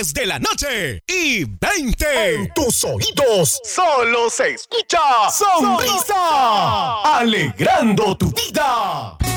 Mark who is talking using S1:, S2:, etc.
S1: 10 de la noche y 20.
S2: En tus oídos solo se escucha Sonrisa, alegrando tu vida.